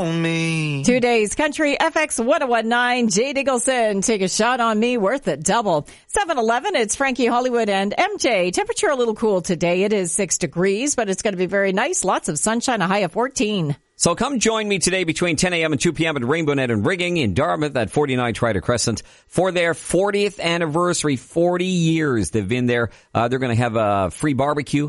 on me. Today's Country FX 1019. Jay Dickelson, take a shot on me, worth it double. 7-Eleven, it's Frankie Hollywood and MJ. Temperature a little cool today. It is 6 degrees, but it's going to be very nice. Lots of sunshine, a high of 14. So come join me today between 10 a.m. and 2 p.m. at Rainbow Net and Rigging in Dartmouth at 49 Trider Crescent for their 40th anniversary. 40 years they've been there. They're going to have a free barbecue,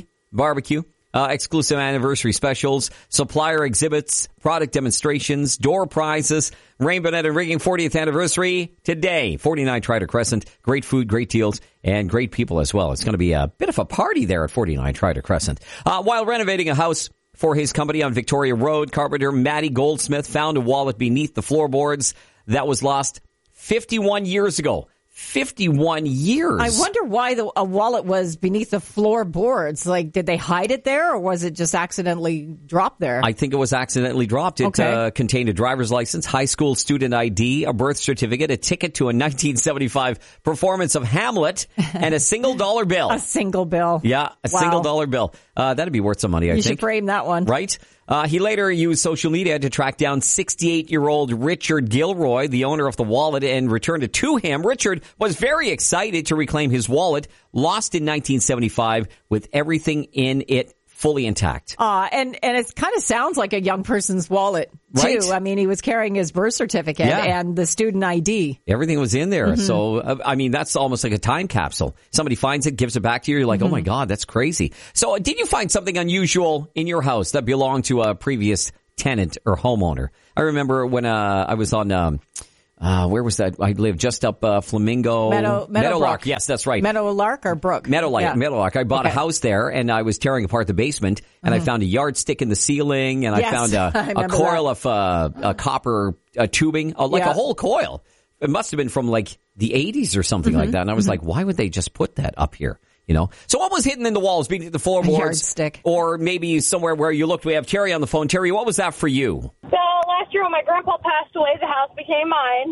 exclusive anniversary specials, supplier exhibits, product demonstrations, door prizes. Rainbow Net and Rigging 40th anniversary today. 49 Trider Crescent. Great food, great deals, and great people as well. It's going to be a bit of a party there at 49 Trider Crescent. While renovating a house for his company on Victoria Road, carpenter Matty Goldsmith found a wallet beneath the floorboards that was lost 51 years ago. 51 years. I wonder why a wallet was beneath the floorboards. Like, did they hide it there, or was it just accidentally dropped there? I think it was accidentally dropped. It contained a driver's license, high school student ID, a birth certificate, a ticket to a 1975 performance of Hamlet, and a single dollar bill. A single bill. Yeah, single dollar bill. That'd be worth some money, I think. You should frame that one. Right? He later used social media to track down 68-year-old Richard Gilroy, the owner of the wallet, and returned it to him. Richard was very excited to reclaim his wallet, lost in 1975, with everything in it fully intact. And it kind of sounds like a young person's wallet, too. Right? I mean, he was carrying his birth certificate and the student ID. Everything was in there. Mm-hmm. So, I mean, that's almost like a time capsule. Somebody finds it, gives it back to you. You're like, oh, my God, that's crazy. So did you find something unusual in your house that belonged to a previous tenant or homeowner? I remember when I was on... where was that? I lived just up Flamingo. Meadowlark. Yes, that's right. Meadowlark or Brook? Meadowlark. I bought a house there, and I was tearing apart the basement, and I found a yardstick in the ceiling, and I found a coil of copper tubing, like a whole coil. It must have been from like the 80s or something like that. And I was like, why would they just put that up here? You know, so what was hidden in the walls, beneath the floorboards? Yardstick. Or maybe somewhere where you looked. We have Terry on the phone. Terry, what was that for you? So last year when my grandpa passed away, the house became mine.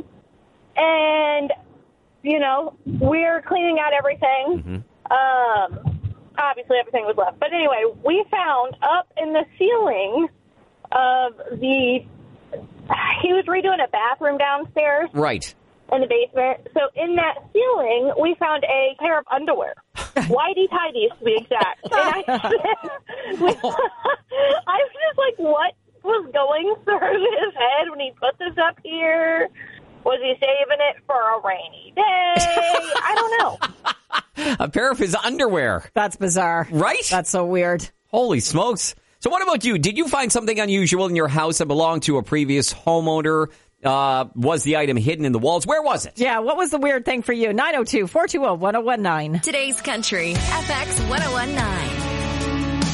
And, you know, we're cleaning out everything. Obviously everything was left. But anyway, we found up in the ceiling of he was redoing a bathroom downstairs. Right. In the basement. So in that ceiling, we found a pair of underwear. Whitey-tighties, to be exact. And I was just like, what was going through his head when he put this up here? Was he saving it for a rainy day? I don't know. A pair of his underwear. That's bizarre. Right? That's so weird. Holy smokes. So what about you? Did you find something unusual in your house that belonged to a previous homeowner? Was the item hidden in the walls? Where was it? Yeah, what was the weird thing for you? 902-420-1019. Today's Country FX 1019.